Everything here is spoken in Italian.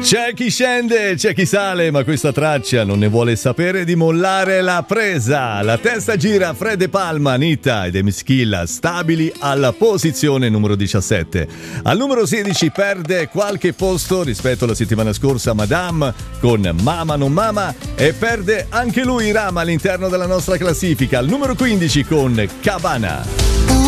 C'è chi scende, c'è chi sale, ma questa traccia non ne vuole sapere di mollare la presa. La testa gira, Fred De Palma, Anita ed Emischilla stabili alla posizione numero 17. Al numero 16 perde qualche posto rispetto alla settimana scorsa Madame con Mama non Mama, e perde anche lui Rama all'interno della nostra classifica al numero 15 con Cabana.